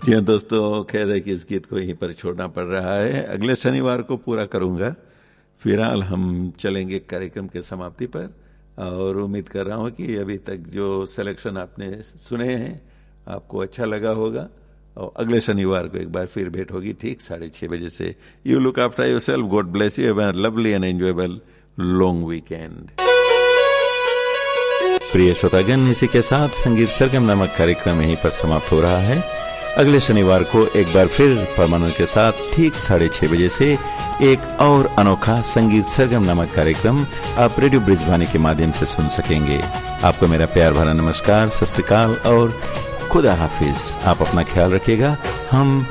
जी दोस्तों, खेद है कि इस गीत को यहीं पर छोड़ना पड़ रहा है। अगले शनिवार को पूरा करूंगा। फिलहाल हम चलेंगे कार्यक्रम के समाप्ति पर, और उम्मीद कर रहा हूं कि अभी तक जो सिलेक्शन आपने सुने हैं आपको अच्छा लगा होगा। और अगले शनिवार को एक बार फिर भेंट होगी ठीक 6:30 बजे से। You look after yourself, God bless you, have a lovely and enjoyable long weekend. प्रिय श्रोतागण, इसी के साथ संगीत सरगम नामक कार्यक्रम यहीं पर समाप्त हो रहा है। अगले शनिवार को एक बार फिर परमानंद के साथ ठीक 6:30 बजे से एक और अनोखा संगीत सरगम नामक कार्यक्रम आप रेडियो ब्रिजवानी के माध्यम से सुन सकेंगे। आपको मेरा प्यार भरा नमस्कार, सत श्री अकाल और खुदा हाफिज। आप अपना ख्याल रखिएगा। हम